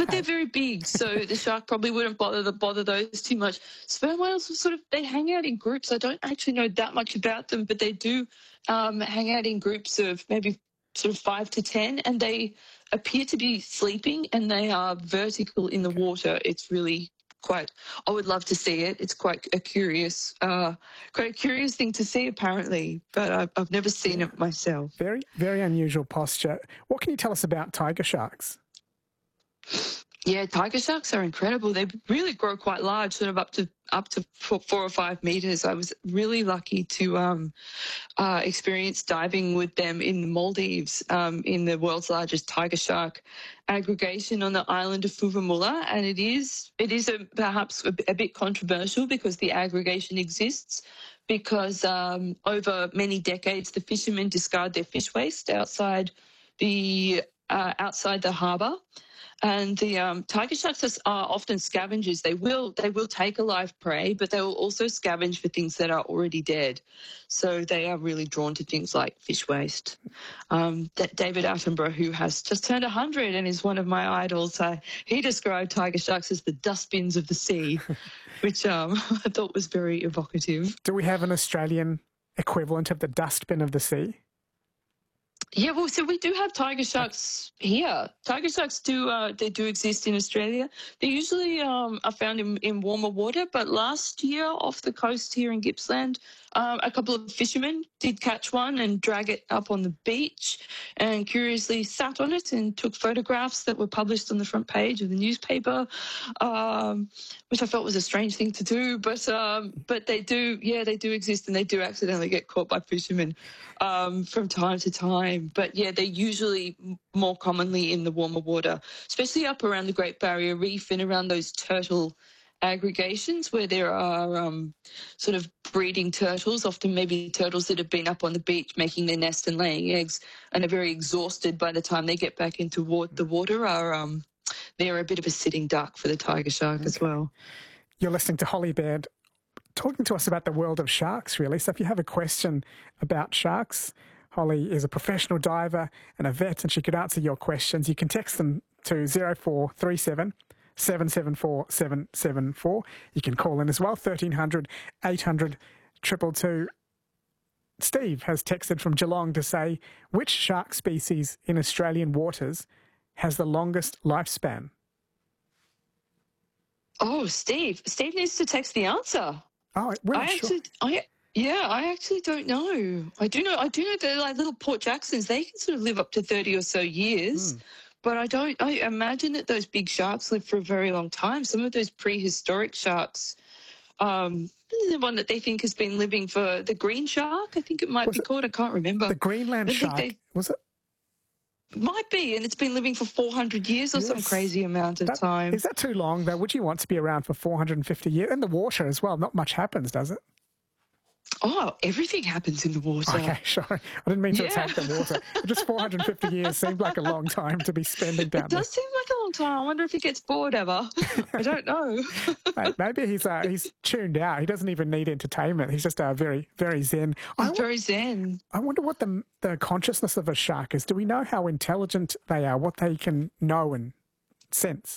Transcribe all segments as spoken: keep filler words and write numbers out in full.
but they're very big, so the shark probably wouldn't bother the, bother those too much. Sperm whales are sort of, they hang out in groups. I don't actually know that much about them, but they do um, hang out in groups of maybe sort of five to ten, and they appear to be sleeping, and they are vertical in the water. It's really quite, I would love to see it. It's quite a curious, uh, quite a curious thing to see apparently, but I've, I've never seen yeah. it myself. Very, very unusual posture. What can you tell us about tiger sharks? Yeah, tiger sharks are incredible. They really grow quite large, sort of up to up to four, four or five meters. I was really lucky to um, uh, experience diving with them in the Maldives, um, in the world's largest tiger shark aggregation on the island of Fuvahmulah, and it is it is a, perhaps a, a bit controversial because the aggregation exists. Because um, over many decades, the fishermen discard their fish waste outside the uh, outside the harbour. And the um, tiger sharks are often scavengers. They will they will take a live prey, but they will also scavenge for things that are already dead. So they are really drawn to things like fish waste. Um, David Attenborough, who has just turned one hundred and is one of my idols, uh, he described tiger sharks as the dustbins of the sea, which um, I thought was very evocative. Do we have an Australian equivalent of the dustbin of the sea? Yeah, well, so we do have tiger sharks here. Tiger sharks do uh, they do exist in Australia. They usually um, are found in, in warmer water, but last year off the coast here in Gippsland, um, a couple of fishermen did catch one and drag it up on the beach and curiously sat on it and took photographs that were published on the front page of the newspaper, um, which I felt was a strange thing to do. But um, but they do, yeah, they do exist, and they do accidentally get caught by fishermen um, from time to time. But yeah, they're usually more commonly in the warmer water, especially up around the Great Barrier Reef and around those turtle aggregations where there are um, sort of breeding turtles, often maybe turtles that have been up on the beach making their nest and laying eggs and are very exhausted by the time they get back into wa- the water, are um, they're a bit of a sitting duck for the tiger shark okay. as well. You're listening to Holly Baird talking to us about the world of sharks, really. So if you have a question about sharks, Holly is a professional diver and a vet, and she could answer your questions. You can text them to zero four three seven, seven seven four, seven seven four. You can call in as well, thirteen hundred, eight hundred, two two two. Steve has texted from Geelong to say, which shark species in Australian waters has the longest lifespan? Oh, Steve. Steve needs to text the answer. Oh, well, I sure. actually, I, yeah, I actually don't know. I do know, I do know that like little Port Jacksons, they can sort of live up to thirty or so years. Mm. But I don't, I imagine that those big sharks live for a very long time. Some of those prehistoric sharks, um, the one that they think has been living for the green shark, I think it might was be it called, I can't remember. The Greenland shark, they, was it? Might be, and it's been living for four hundred years or yes. some crazy amount of that, time. Is that too long, though? Would you want to be around for four hundred fifty years? In the water as well, not much happens, does it? Oh, everything happens in the water. Okay, sure. I didn't mean to yeah. attack the water. Just four hundred fifty years seemed like a long time to be spending down it there. It does seem like a long time. I wonder if he gets bored ever. I don't know. Mate, maybe he's uh, he's tuned out. He doesn't even need entertainment. He's just uh, very, very zen. He's I very zen. I wonder what the, the consciousness of a shark is. Do we know how intelligent they are, what they can know and sense?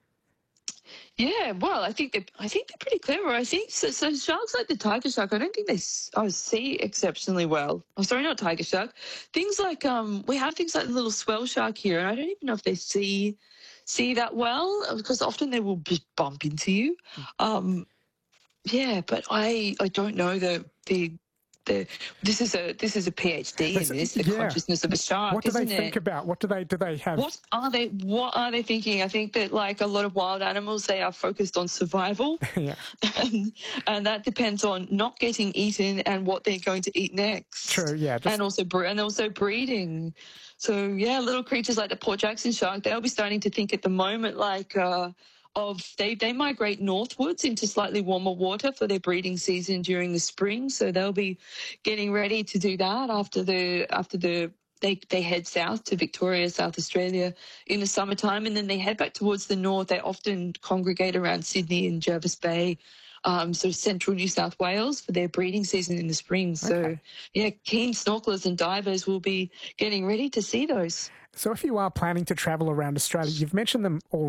Yeah, well, I think they I think they're pretty clever. I think so, so. Sharks like the tiger shark, I don't think they oh, see exceptionally well. Oh, sorry, not tiger shark. Things like um, we have things like the little swell shark here, and I don't even know if they see see that well because often they will just bump into you. Um, yeah, but I I don't know the the. The, this is a this is a PhD in this, the yeah. consciousness of a shark. What do isn't they think it? about? What do they do they have? What are they what are they thinking? I think that like a lot of wild animals, they are focused on survival. yeah. and, and that depends on not getting eaten and what they're going to eat next. True, yeah. Just... And also and also breeding. So yeah, little creatures like the Port Jackson shark, they'll be starting to think at the moment like uh Of they, they migrate northwards into slightly warmer water for their breeding season during the spring. So they'll be getting ready to do that after the after the they, they head south to Victoria, South Australia in the summertime, and then they head back towards the north. They often congregate around Sydney and Jervis Bay, um, sort of central New South Wales for their breeding season in the spring. So okay. yeah, keen snorkelers and divers will be getting ready to see those. So if you are planning to travel around Australia, you've mentioned them already.